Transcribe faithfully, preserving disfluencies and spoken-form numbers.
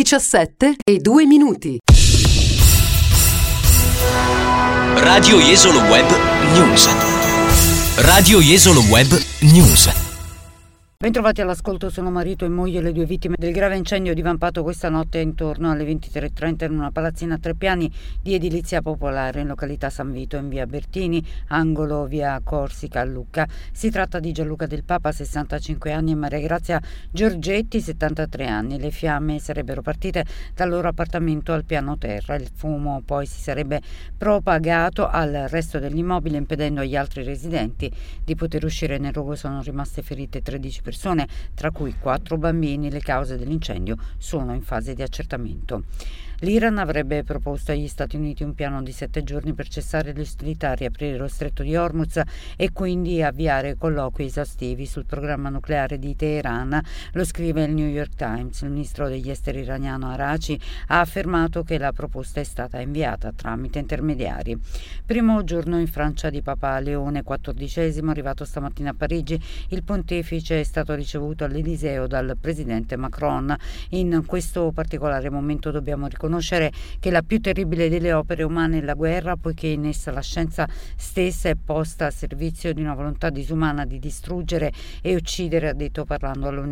diciassette e due minuti. Radio Jesolo Web News. Radio Jesolo Web News. Bentrovati all'ascolto, sono marito e moglie, le due vittime del grave incendio divampato questa notte intorno alle ventitré e trenta in una palazzina a tre piani di edilizia popolare in località San Vito, in via Bertini, angolo via Corsica a Lucca. Si tratta di Gianluca Del Papa, sessantacinque anni, e Maria Grazia Giorgetti, settantatré anni. Le fiamme sarebbero partite dal loro appartamento al piano terra. Il fumo poi si sarebbe propagato al resto dell'immobile, impedendo agli altri residenti di poter uscire. Nel rogo sono rimaste ferite tredici persone, tra cui quattro bambini. Le cause dell'incendio sono in fase di accertamento. L'Iran avrebbe proposto agli Stati Uniti un piano di sette giorni per cessare le ostilità, riaprire lo stretto di Hormuz e quindi avviare colloqui esaustivi sul programma nucleare di Teheran. Lo scrive il New York Times. Il ministro degli esteri iraniano Araghchi ha affermato che la proposta è stata inviata tramite intermediari. Primo giorno in Francia di Papa Leone quattordicesimo, arrivato stamattina a Parigi. Il pontefice è stato ricevuto all'Eliseo dal presidente Macron. In questo particolare momento dobbiamo riconoscere conoscere che la più terribile delle opere umane è la guerra, poiché in essa la scienza stessa è posta a servizio di una volontà disumana di distruggere e uccidere, ha detto parlando all'Università